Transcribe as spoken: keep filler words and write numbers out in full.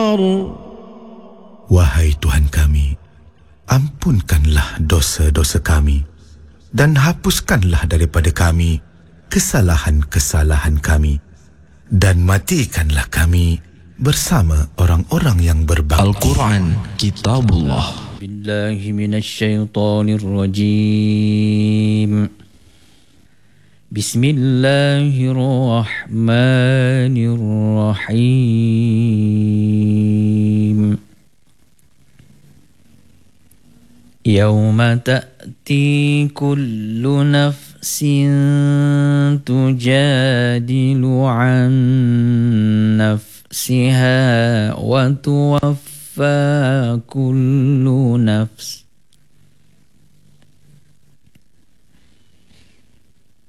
النار. Wahai Tuhan kami, ampunkanlah dosa-dosa kami dan hapuskanlah daripada kami kesalahan-kesalahan kami dan matikanlah kami bersama orang-orang yang berbakti. Al-Quran, Kitabullah. Billahi minasyaitonir rajim. Bismillahirrahmanirrahim. Yawma ta'ti kullu nafsin tujadilu an nafsiha wa tuwaffa kullu nafs